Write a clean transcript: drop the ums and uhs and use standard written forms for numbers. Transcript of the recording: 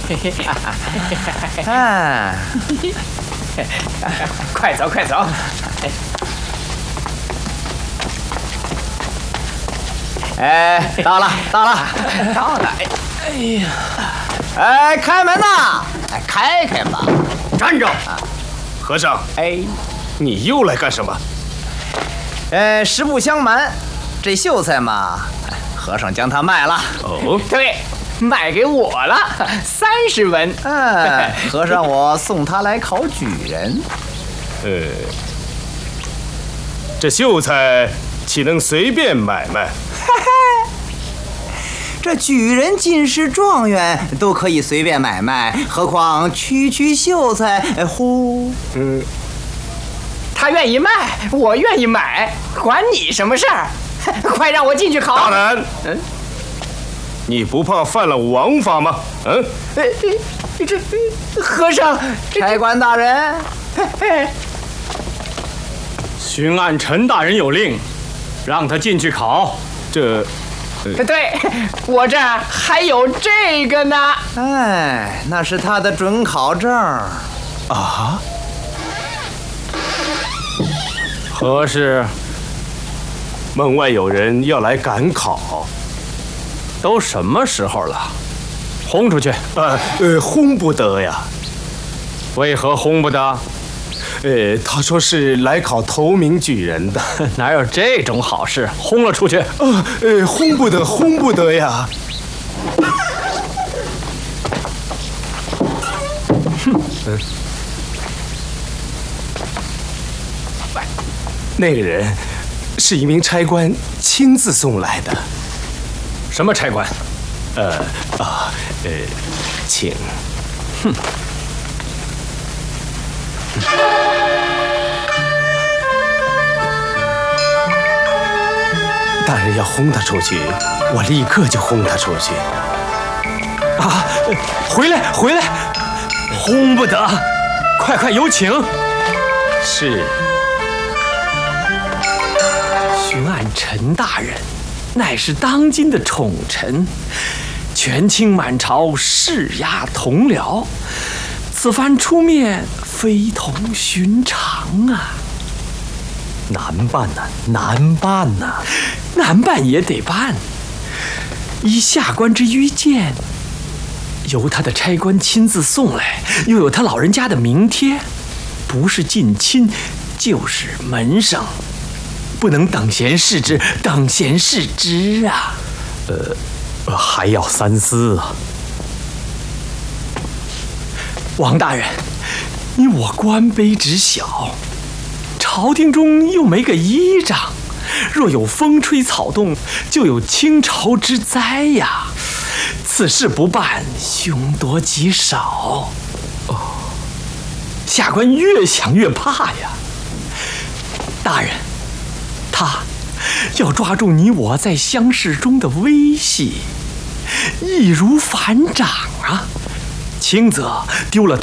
哎， 快走，快走！ 哎，到了，到了， 到了！ 哎呀，哎，开门呐！哎，开开吧！ 站着！和尚， 哎， 你又来干什么？ 实不相瞒，这秀才嘛，和尚将它卖了。 哦， 对，卖给我了，30文。 哎，和尚我送他来考举人。 这秀才岂能随便买卖？ 这举人、进士、状元都可以随便买卖，何况区秀才？呼， 他愿意卖，我愿意买，管你什么事儿？快让我进去考。 大胆！你不怕犯了王法吗？ 这和尚， 差官大人， 巡按陈大人有令，让他进去考。 对，我这儿还有这个呢。 哎，那是他的准考证。 啊？ 何事？ 门外有人要来赶考。 都什么时候了？轰出去！ 轰不得呀。 为何轰不得？ 他说是来考头名举人的。 哪有这种好事？轰了出去！ 轰不得，轰不得呀！那个人是一名差官亲自送来的。 什么差官？ 请。大人要轰他出去，我立刻就轰他出去。 啊！回来，回来！轰不得！快有请！ 是。 巡按陈大人，乃是当今的宠臣，权倾满朝，势压同僚。此番出面，非同寻常啊！ 难办呐，难办呐！ 难办也得办。依下官之愚见，由他的差官亲自送来，又有他老人家的名帖，不是近亲，就是门生，不能等闲视之，等闲视之啊！ 还要三思啊！ 王大人，你我官卑职小，朝廷中又没个依仗，若有风吹草动，就有倾巢之灾呀！此事不办，凶多吉少。下官越想越怕呀！大人，他要抓住你我在乡试中的威信，易如反掌啊！轻则丢了